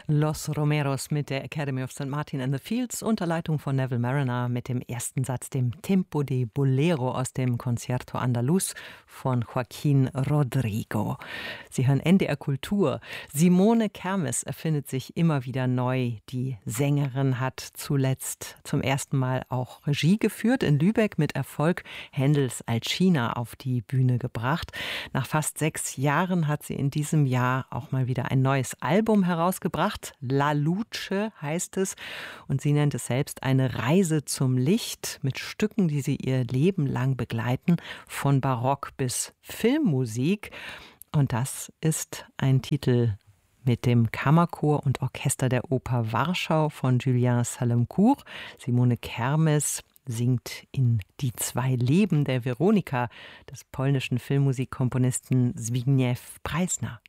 Los Romeros mit der Academy of St. Martin in the Fields unter Leitung von Neville Marriner mit dem ersten Satz, dem Tempo de Bolero aus dem Concierto Andaluz von Joaquín Rodrigo. Sie hören NDR Kultur. Simone Kermes erfindet sich immer wieder neu. Die Sängerin hat zuletzt zum ersten Mal auch Regie geführt, in Lübeck mit Erfolg Händels Alcina auf die Bühne gebracht. Nach fast 6 Jahren hat sie in diesem Jahr auch mal wieder ein neues Album herausgebracht. La Luce heißt es, und sie nennt es selbst eine Reise zum Licht mit Stücken, die sie ihr Leben lang begleiten, von Barock bis Filmmusik. Und das ist ein Titel mit dem Kammerchor und Orchester der Oper Warschau von Julien Salemcourt. Simone Kermes singt in Die 2 Leben der Veronika des polnischen Filmmusikkomponisten Zbigniew Preisner.